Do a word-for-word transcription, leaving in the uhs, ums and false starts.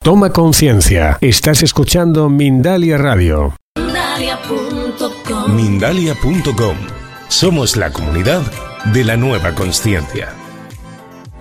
Toma conciencia. Estás escuchando Mindalia Radio. Mindalia punto com. Mindalia punto com. Somos la comunidad de la nueva consciencia.